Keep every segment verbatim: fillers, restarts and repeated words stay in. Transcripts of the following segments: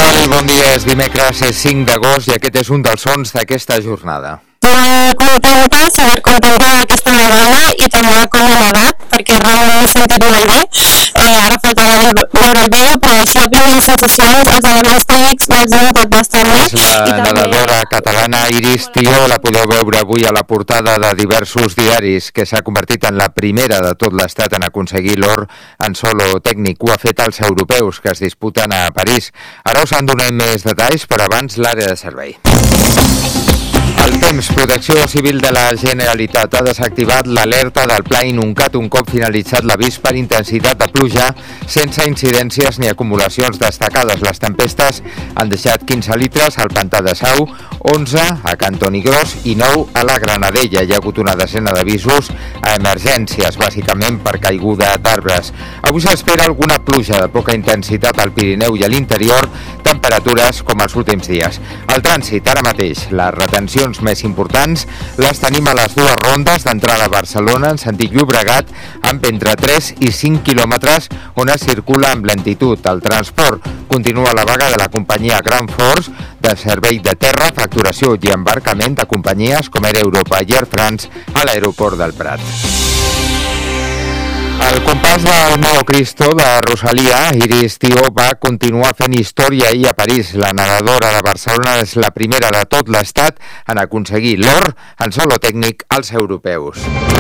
tal? Bon dia, és dimecres, és cinc d'agost i aquest és un dels sons d'aquesta jornada. Contenta, saber contenta aquesta vegada i també com a l'edat, perquè realment m'he sentit molt bé. Eh, ara faltava veure el vídeo, però així la primera sensació, els elements tècnics m'han ajudat bastant bé. És la nedadora catalana Iris Tió, la podeu veure avui a la portada de diversos diaris, que s'ha convertit en la primera de tot l'estat en aconseguir l'or en solo tècnic. Ho ha fet els europeus, que es disputen a París. Ara us en donem més detalls, però abans l'àrea de servei. El temps, Protecció Civil de la Generalitat ha desactivat l'alerta del Pla Inuncat un cop finalitzat l'avís per intensitat de pluja sense incidències ni acumulacions destacades. Les tempestes han deixat quinze litres al Pantà de Sau, onze a Cantoni Gros i nou a la Granadella. Hi ha hagut una desena d'avisos a emergències, bàsicament per caiguda d'arbres. Avui s'espera alguna pluja de poca intensitat al Pirineu i a l'interior, temperatures com els últims dies. El trànsit, ara mateix, les retencions més importants les tenim a les dues rondes d'entrada a Barcelona en sentit Llobregat, amb entre tres i cinc quilòmetres on es circula amb lentitud. El transport continua la vaga de la companyia Grand Force de servei de terra, facturació i embarcament de companyies com Air Europa i Air France a l'aeroport del Prat. Al compàs del Meo Cristo de Rosalia, Iris Tió va continuar fent història ahir a París. La nedadora de Barcelona és la primera de tot l'estat en aconseguir l'or en solo tècnic als europeus.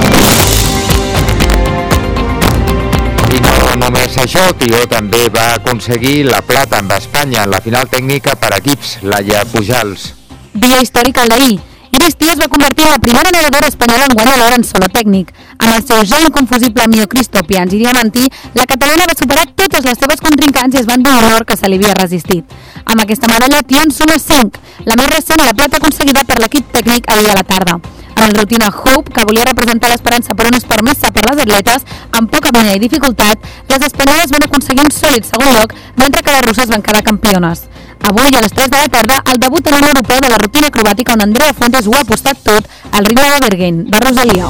I no només això, Tió també va aconseguir la plata amb Espanya en la final tècnica per equips, Laia Pujals. Dia històric el d'ahir. Iris Tió es va convertir en la primera nedadora espanyola en guanyar l'or en solo tècnic. Amb el seu ja inconfusible Meo Cristo, pians i diamantí, la catalana va superar totes les seves contrincants i es va endur l'or que se li havia resistit. Amb aquesta medalla, Tió en suma cinc, la més recent la plata aconseguida per l'equip tècnic ahir a la tarda. En el rutina Hope, que volia representar l'esperança per un esport més sa per les atletes, amb poca pena i dificultat, les espanyoles van aconseguir un sòlid segon lloc, mentre que les russes van quedar campiones. Avui, a les tres de la tarda, el debut en un europeu de la rutina acrobàtica on Andrea Fuentes ho ha apostat tot al ritme de Bergen, de Rosalia.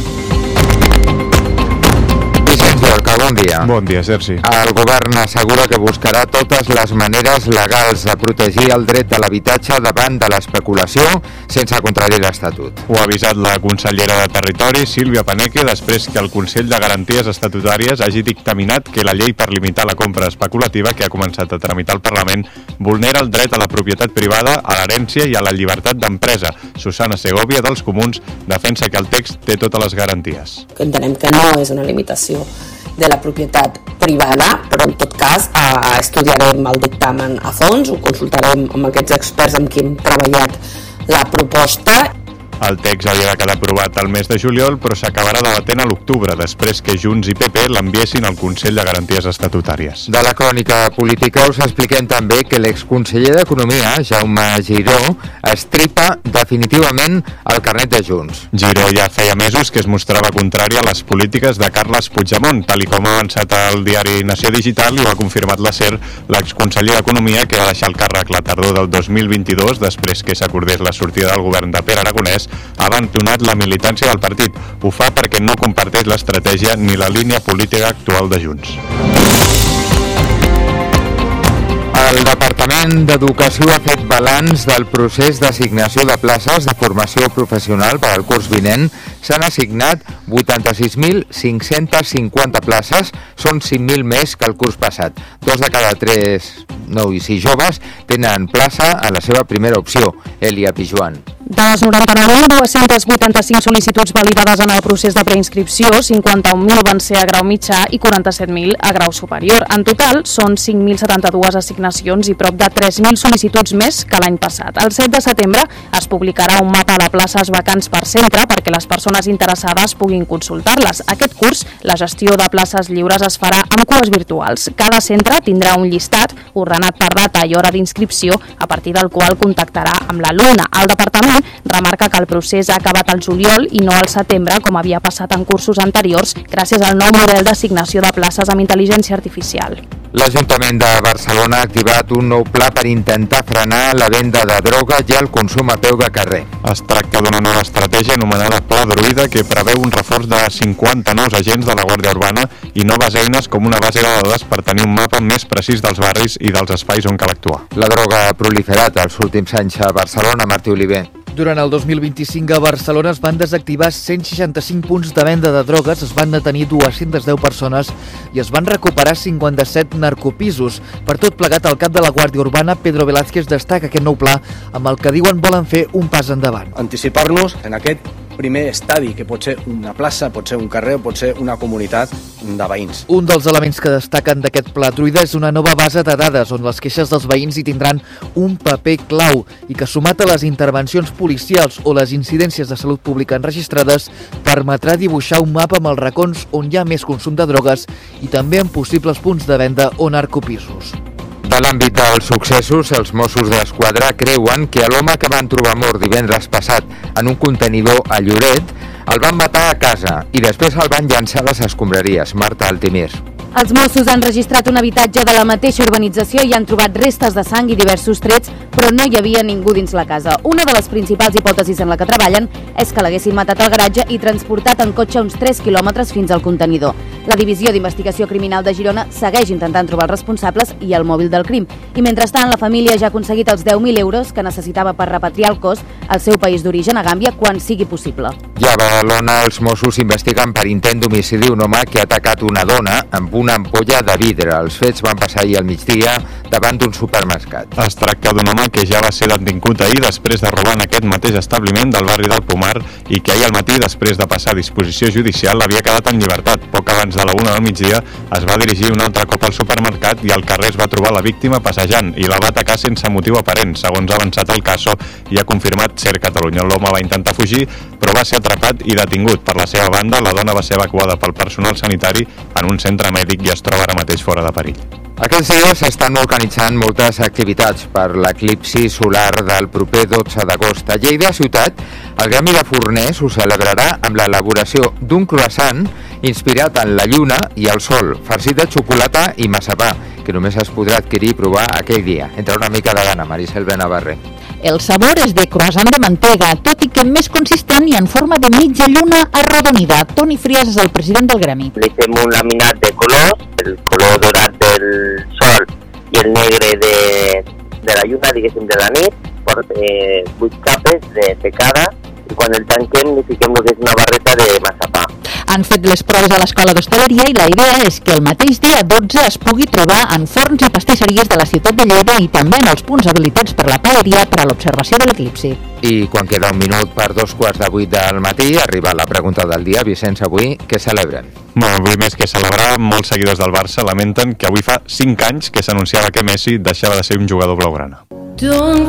Vicenç Llorca, bon dia. Bon dia, Sergi. El govern assegura que buscarà totes les maneres legals de protegir el dret a l'habitatge davant de l'especulació sense contradir l'Estatut. Ho ha avisat la consellera de Territori, Sílvia Paneque, després que el Consell de Garanties Estatutàries hagi dictaminat que la llei per limitar la compra especulativa que ha començat a tramitar el Parlament vulnera el dret a la propietat privada, a l'herència i a la llibertat d'empresa. Susana Segovia, dels Comuns, defensa que el text té totes les garanties. Entenem que no és una limitació de la propietat privada, però en tot cas eh, estudiarem el dictamen a fons, ho consultarem amb aquests experts amb qui hem treballat la proposta. El text havia de quedar aprovat el mes de juliol, però s'acabarà debatent a l'octubre, després que Junts i P P l'enviessin al Consell de Garanties Estatutàries. De la crònica política us expliquem també que l'exconseller d'Economia, Jaume Giró, estripa definitivament el carnet de Junts. Giró ja feia mesos que es mostrava contrari a les polítiques de Carles Puigdemont, tal i com ha avançat el diari Nació Digital i ho ha confirmat la SER, l'exconseller d'Economia, que va deixar el càrrec la tardor del dos mil vint-i-dos, després que s'acordés la sortida del govern de Pere Aragonès, ha abandonat la militància del partit. Ho fa perquè no comparteix l'estratègia ni la línia política actual de Junts. El Departament d'Educació ha fet balanç del procés d'assignació de places de formació professional per al curs vinent. S'han assignat vuitanta-sis mil cinc-cents cinquanta places, són cinc mil més que el curs passat. Dos de cada tres nois i joves tenen plaça a la seva primera opció, Elia Pijuan. De les noranta-nou mil dos-cents vuitanta-cinc sol·licituds validades en el procés de preinscripció, cinquanta-un mil van ser a grau mitjà i quaranta-set mil a grau superior. En total, són cinc mil setanta-dues assignacions i prop de tres mil sol·licituds més que l'any passat. El set de setembre es publicarà un mapa de places vacants per centre perquè les persones interessades puguin consultar-les. Aquest curs, la gestió de places lliures es farà amb cues virtuals. Cada centre tindrà un llistat ordenat per data i hora d'inscripció, a partir del qual contactarà amb l'alumne. El departament remarca que el procés ha acabat al juliol i no al setembre, com havia passat en cursos anteriors, gràcies al nou model d'assignació de places amb intel·ligència artificial. L'Ajuntament de Barcelona ha activat un nou pla per intentar frenar la venda de droga i el consum a peu de carrer. Es tracta d'una nova estratègia anomenada Pla Druida que preveu un reforç de cinquanta nous agents de la Guàrdia Urbana i noves eines com una base de dades per tenir un mapa més precís dels barris i dels espais on cal actuar. La droga ha proliferat els últims anys a Barcelona, Martí Oliver. Durant el dos mil vint-i-cinc a Barcelona es van desactivar cent seixanta-cinc punts de venda de drogues, es van detenir dues-centes deu persones i es van recuperar cinquanta-set narcopisos. Per tot plegat, el cap de la Guàrdia Urbana, Pedro Velázquez, destaca aquest nou pla amb el que diuen volen fer un pas endavant. Anticipar-nos en aquest primer estadi, que pot ser una plaça, pot ser un carrer, pot ser una comunitat de veïns. Un dels elements que destaquen d'aquest pla druida és una nova base de dades on les queixes dels veïns hi tindran un paper clau i que, sumat a les intervencions policials o les incidències de salut pública enregistrades, permetrà dibuixar un mapa amb els racons on hi ha més consum de drogues i també amb possibles punts de venda o narcopisos. De l'àmbit dels successos, els Mossos d'Esquadra creuen que l'home que van trobar mort divendres passat en un contenidor a Lloret el van matar a casa i després el van llançar a les escombraries. Marta Altimir. Els Mossos han registrat un habitatge de la mateixa urbanització i han trobat restes de sang i diversos trets, però no hi havia ningú dins la casa. Una de les principals hipòtesis en la que treballen és que l'haguessin matat al garatge i transportat en cotxe uns tres quilòmetres fins al contenidor. La Divisió d'Investigació Criminal de Girona segueix intentant trobar els responsables i el mòbil del crim. I mentrestant, la família ja ha aconseguit els deu mil euros que necessitava per repatriar el cos al seu país d'origen, a Gàmbia, quan sigui possible. I a Badalona, els Mossos investiguen per intent d'homicidi un home que ha atacat una dona amb una ampolla de vidre. Els fets van passar ahir al migdia davant d'un supermercat. Es tracta d'un home que ja va ser detingut ahir després de robar en aquest mateix establiment del barri del Pomar i que ahir al matí, després de passar a disposició judicial, havia quedat en llibertat. Poc abans de la una del migdia es va dirigir un altre cop al supermercat i al carrer es va trobar la víctima passejant i la va atacar sense motiu aparent, segons ha avançat el caso i ha confirmat Ser Catalunya. L'home va intentar fugir, però va ser atrapat i detingut. Per la seva banda, la dona va ser evacuada pel personal sanitari en un centre mèdic i es troba ara mateix fora de perill. Aquests dies s'estan organitzant moltes activitats per l'eclipsi solar del proper dotze d'agost. A Lleida ciutat, el Gremi de Forners ho celebrarà amb l'elaboració d'un croissant inspirat en la lluna i el sol, farcit de xocolata i massapà, que només es podrà adquirir i provar aquell dia. Entra una mica de gana, Maricel Benavarre. El sabor és de croissant de mantega, tot i que més consistent i en forma de mitja lluna arrodonida. Toni Frias és el president del gremi. Li fem un laminat de colors, el color dorat del sol i el negre de, de la lluna, diguéssim, de la nit, per eh, vuit capes de, de cada, i quan el tanquem li fiquem el que és una barreta de massapà. Han fet les proves a l'escola d'hostaleria i la idea és que el mateix dia dotze es pugui trobar en forns i pastisseries de la ciutat de Lleida i també en els punts habilitats per la paeria per a l'observació de l'eclipsi. I quan queda un minut per dos quarts de vuit del matí, arriba la pregunta del dia. Vicenç, avui què celebren? Bueno, avui més que celebrar, molts seguidors del Barça lamenten que avui fa cinc anys que s'anunciava que Messi deixava de ser un jugador blaugrana. Don't